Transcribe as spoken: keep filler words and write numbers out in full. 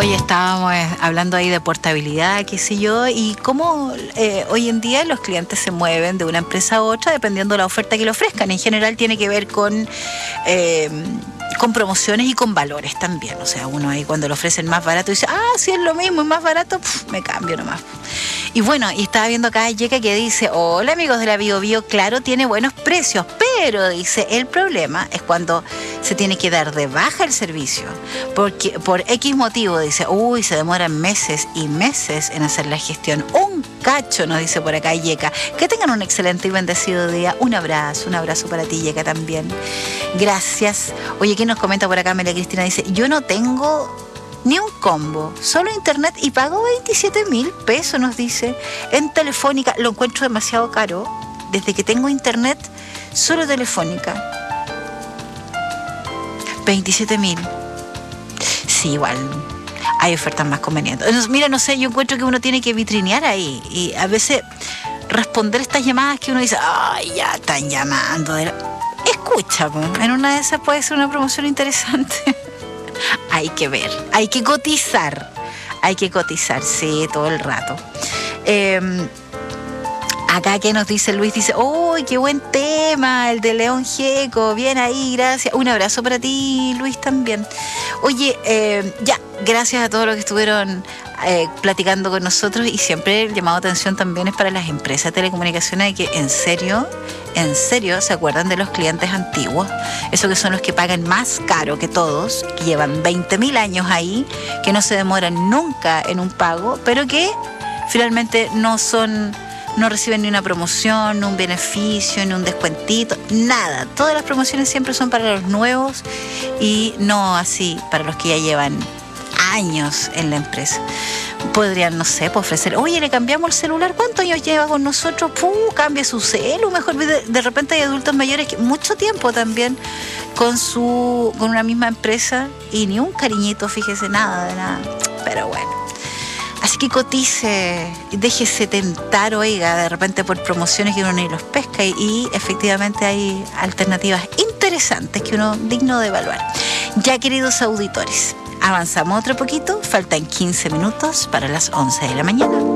Hoy estábamos eh, hablando ahí de portabilidad, qué sé yo, y cómo eh, hoy en día los clientes se mueven de una empresa a otra dependiendo de la oferta que le ofrezcan. En general tiene que ver con, eh, con promociones y con valores también. O sea, uno ahí cuando le ofrecen más barato dice, ah, si es lo mismo, es más barato, pf, me cambio nomás. Y bueno, y estaba viendo acá a Yeka que dice, hola amigos de la Bio Bio, claro, tiene buenos precios, pero dice, el problema es cuando se tiene que dar de baja el servicio, porque por X motivo, dice, uy, se demoran meses y meses en hacer la gestión. Un cacho, nos dice por acá Yeka. Que tengan un excelente y bendecido día. Un abrazo, un abrazo para ti, Yeka, también. Gracias. Oye, ¿quién nos comenta por acá? María Cristina dice, yo no tengo ni un combo, solo internet y pago veintisiete mil pesos, nos dice, en Telefónica. Lo encuentro demasiado caro. Desde que tengo internet, solo Telefónica. veintisiete mil. Sí, igual hay ofertas más convenientes. Entonces, mira, no sé, yo encuentro que uno tiene que vitrinear ahí y a veces responder estas llamadas que uno dice, ay, ya están llamando. Escucha, pues, en una de esas puede ser una promoción interesante. Hay que ver, hay que cotizar, hay que cotizar, sí, todo el rato. Eh, acá que nos dice Luis, dice, ¡uy, qué buen tema! El de León Gieco, bien ahí, gracias. Un abrazo para ti, Luis, también. Oye, eh, ya, gracias a todos los que estuvieron eh, platicando con nosotros, y siempre el llamado de atención también es para las empresas de telecomunicaciones de que en serio, en serio se acuerdan de los clientes antiguos, esos que son los que pagan más caro que todos, que llevan veinte mil años ahí, que no se demoran nunca en un pago, pero que finalmente no son... no reciben ni una promoción, ni un beneficio, ni un descuentito, nada. Todas las promociones siempre son para los nuevos y no así para los que ya llevan años en la empresa. Podrían, no sé, ofrecer, oye, le cambiamos el celular, ¿cuántos años lleva con nosotros? ¡Pum! Cambia su celu, mejor. De, de repente hay adultos mayores que mucho tiempo también con su con una misma empresa y ni un cariñito, fíjese, nada de nada. Pero bueno. Así que cotice, déjese tentar, oiga, de repente por promociones que uno ni los pesca, y, y efectivamente hay alternativas interesantes que uno digno de evaluar. Ya, queridos auditores, avanzamos otro poquito, faltan quince minutos para las once de la mañana.